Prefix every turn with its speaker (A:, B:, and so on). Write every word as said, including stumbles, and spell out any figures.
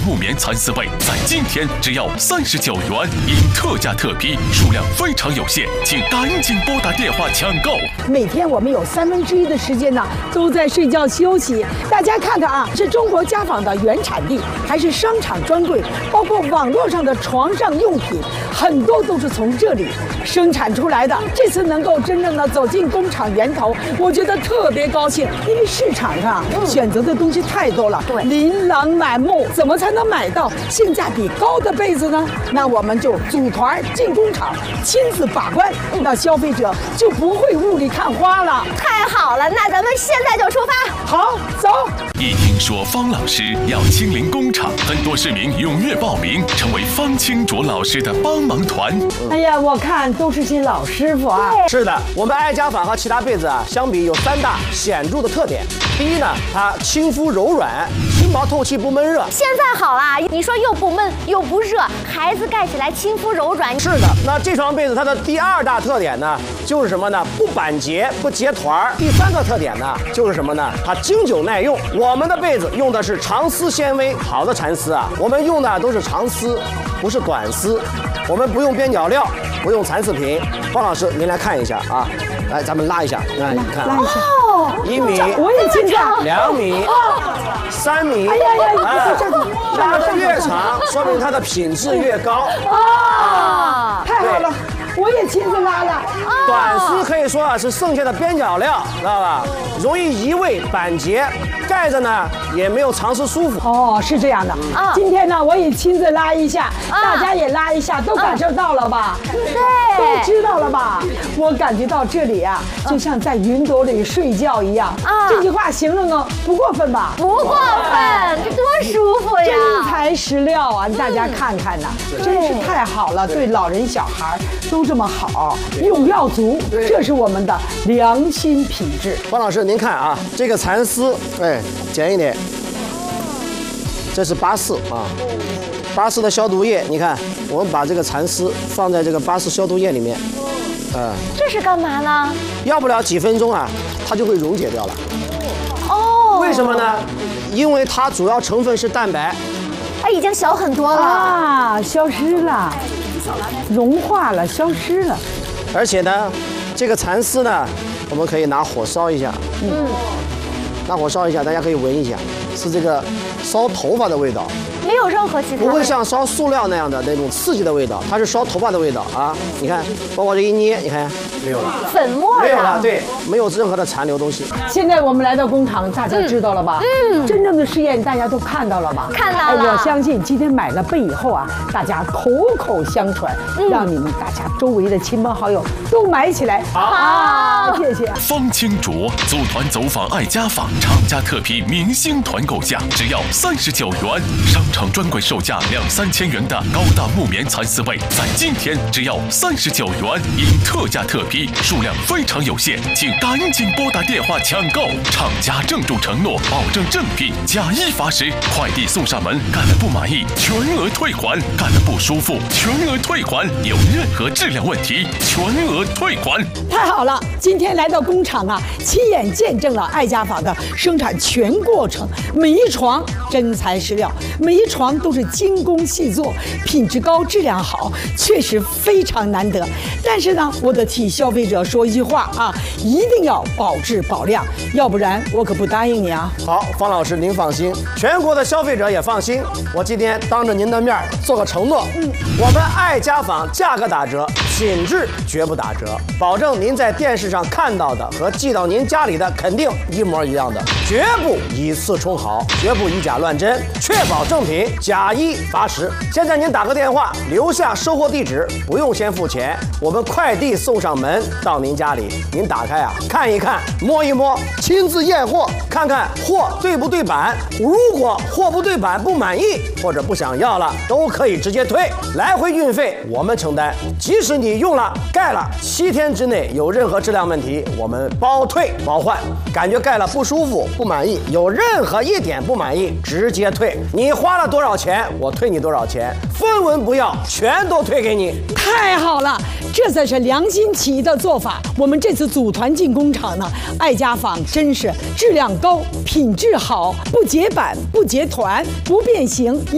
A: 木棉蚕丝被，在今天只要三十九元，因特价特批，数量非常有限，请赶紧拨打电话抢购。
B: 每天我们有三分之一的时间呢都在睡觉休息，大家看看啊，是中国家纺的原产地，还是商场专柜，包括网络上的床上用品，很多都是从这里生产出来的。这次能够真正的走进工厂源头，我觉得特别高兴，因为市场上选择的东西太多了，对，琳琅满目，怎么才能买到性价比高的被子呢？那我们就组团进工厂，亲自把关，那消费者就不会雾里看花了。
C: 太好了，那咱们现在就出发。
B: 好，走。
A: 一听说方老师要亲临工厂，很多市民踊跃报名，成为方清卓老师的帮忙团。
B: 哎呀，我看都是些老师傅啊。
D: 是的，我们爱家纺和其他被子啊相比有三大显著的特点。第一呢，它亲肤柔软，轻薄透气，不闷热。
C: 现在好啦，你说又不闷又不热，孩子盖起来亲肤柔软。
D: 是的，那这床被子它的第二大特点呢，就是什么呢？不板结，不结团。第三个特点呢，就是什么呢？它经久耐用。我们的被子用的是长丝纤维，好的蚕丝啊，我们用的都是长丝，不是短丝。我们不用边角料，不用蚕丝品。方老师，您来看一下啊，来，咱们拉一下，来，你看，
B: 拉一下。
C: 哦，
D: 一米，
B: 我也紧张。
D: 两米，三米。
B: 哎呀呀，
D: 哎，拉得越长，说明它的品质越高。
B: 啊，太好了，我也亲自拉了。
D: 短丝可以说啊是剩下的边角料，知道吧？容易移位板结，盖着呢也没有尝试舒服。
B: 哦，是这样的。啊，今天呢我也亲自拉一下，大家也拉一下，都感受到了吧？
C: 对，
B: 都知道了吧？我感觉到这里啊，就像在云朵里睡觉一样。啊，这句话形容呢不过分吧？
C: 不过分，这多舒服呀！
B: 真材实料啊！大家看看呐，真是太好了，对老人小孩都这么好，用料足，这是我们的良心品质。
D: 方老师，您看啊，这个蚕丝，哎，剪一点，这是八四啊，八四的消毒液，你看，我们把这个蚕丝放在这个八四消毒液里面，呃，
C: 这是干嘛呢？
D: 要不了几分钟啊，它就会溶解掉了。
C: 哦，
D: 为什么呢？因为它主要成分是蛋白，
C: 哎，已经小很多了
B: 啊，消失了，融化了，消失了。
D: 而且呢，这个蚕丝呢，我们可以拿火烧一下，嗯，拿火烧一下，大家可以闻一下，是这个烧头发的味道。
C: 没有任何其他，
D: 不会像烧塑料那样的那种刺激的味道，它是烧头发的味道啊！你看，包括这一捏，你看没有了，
C: 粉末
D: 没有了，对，没有任何的残留东西。
B: 现在我们来到工厂，大家知道了吧？嗯，真正的试验大家都看到了吧？
C: 看到了。
B: 我相信今天买了被以后啊，大家口口相传，让你们大家周围的亲朋好友都买起来。好，谢谢。
A: 方清卓组团走访爱家纺，厂家特批明星团购价只要三十九元，商场专柜售价两三千元的高档木棉蚕丝被，在今天只要三十九元，因特价特批，数量非常有限，请赶紧拨打电话抢购。厂家郑重承诺，保证正品，假一罚十，快递送上门，干了不满意全额退还，干了不舒服全额退还，有任何质量问题全额退还。
B: 太好了，今天来到工厂啊，亲眼见证了爱家纺的生产全过程，每一床真材实料，每一床都是精工细作，品质高，质量好，确实非常难得。但是呢，我得替消费者说一句话啊，一定要保质保量，要不然我可不答应你啊。
D: 好，方老师您放心，全国的消费者也放心。我今天当着您的面做个承诺，嗯，我们爱家纺价格打折，品质绝不打折，保证您在电视上看到的和寄到您家里的肯定一模一样的，绝不以次充好，绝不以假乱真，确保正品，假一罚十。现在您打个电话，留下收货地址，不用先付钱，我们快递送上门到您家里，您打开啊，看一看，摸一摸，亲自验货，看看货对不对版。如果货不对版不满意或者不想要了，都可以直接退，来回运费我们承担。即使你用了盖了七天之内有任何质量问题，我们包退包换。感觉盖了不舒服不满意，有任何一点不满意直接退。你花了多少钱，我退你多少钱，分文不要，全都退给你。
B: 太好了，这才是良心企业的做法。我们这次组团进工厂呢，爱家纺真是质量高，品质好，不结版不结团，不变形，